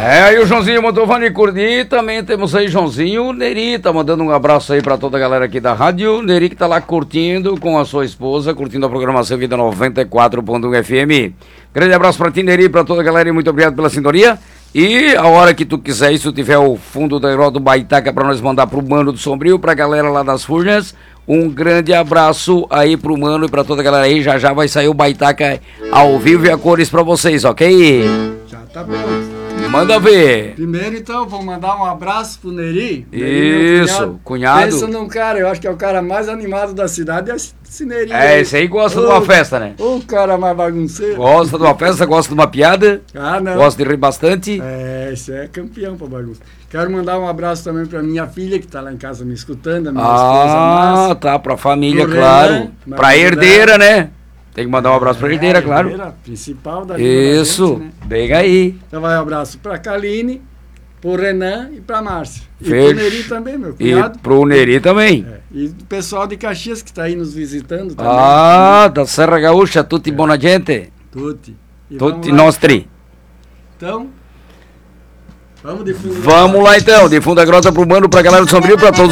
Aí o Joãozinho mandou Vani curtir, também temos aí Joãozinho, o Neri tá mandando um abraço aí pra toda a galera aqui da rádio, o Neri que tá lá curtindo com a sua esposa, curtindo a programação aqui da 94.1 FM. Grande abraço pra ti, Neri, pra toda a galera e muito obrigado pela sintonia. E a hora que tu quiser, se tu tiver o fundo da Herói do Baitaca pra nós mandar pro Mano do Sombrio, pra galera lá das Furnas, um grande abraço aí pro Mano e pra toda a galera aí, já vai sair o Baitaca ao vivo e a cores pra vocês, ok? Já tá pronto. Manda ver. Primeiro, então, vou mandar um abraço pro Neri. Isso, cunhado. Pensa num cara, eu acho que é o cara mais animado da cidade, é esse Neri. Esse aí gosta de uma festa, né? O cara mais bagunceiro. Gosta de uma festa, gosta de uma piada. Ah, não. Gosta de rir bastante. Esse é campeão pra bagunça. Quero mandar um abraço também pra minha filha, que tá lá em casa me escutando, a minha esposa Márcia. Tá, pra família, Pro claro. Renan, Pra herdeira, né? Tem que mandar um abraço pra herdeira, a claro. herdeira principal da vida Isso, da gente, né? bem aí. Então vai um abraço pra Kaline, pro Renan e pra Márcia. E Fecho. pro Neri também, meu E cunhado. pro Neri também. E o pessoal de Caxias que está aí nos visitando também. Da Serra Gaúcha, tutti buona gente. Tutti. E Tutti vamos lá. nostri. Então, vamos de fundo. Vamos lá então, de fundo da grota pro Mano, pra galera do Sombrio, pra todos